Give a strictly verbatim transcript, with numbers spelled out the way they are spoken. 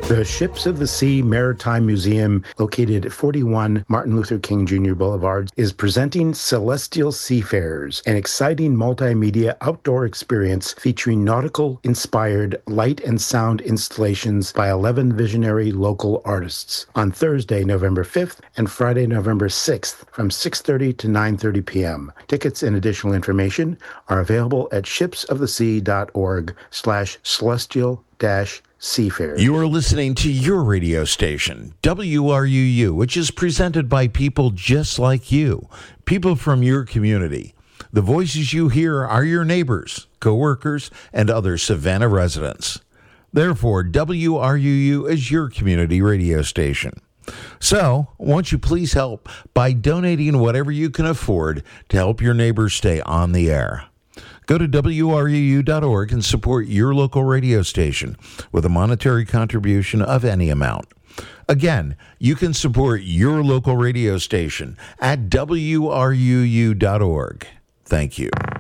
The Ships of the Sea Maritime Museum, located at forty-one Martin Luther King Junior Boulevard, is presenting Celestial Seafarers, an exciting multimedia outdoor experience featuring nautical-inspired light and sound installations by eleven visionary local artists on Thursday, November fifth and Friday, November sixth from six thirty to nine thirty p.m. Tickets and additional information are available at shipsofthesea.org slash celestial dash seafarers. You are listening to your radio station, W R U U, which is presented by people just like you, people from your community. The voices you hear are your neighbors, coworkers, and other Savannah residents. Therefore, W R U U is your community radio station. So, won't you please help by donating whatever you can afford to help your neighbors stay on the air? Go to W R U U dot org and support your local radio station with a monetary contribution of any amount. Again, you can support your local radio station at W R U U dot org. Thank you.